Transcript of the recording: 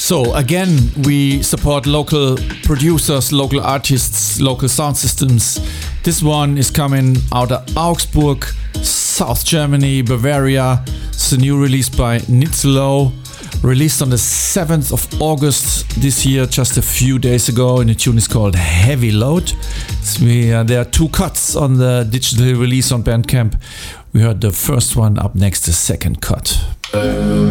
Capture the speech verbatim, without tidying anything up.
So again, we support local producers, local artists, local sound systems. This one is coming out of Augsburg, South Germany, Bavaria. It's a new release by Nitzelo, released on the seventh of August this year, just a few days ago, and the tune is called Heavy Load. So we, uh, there are two cuts on the digital release on Bandcamp. We heard the first one, up next the second cut.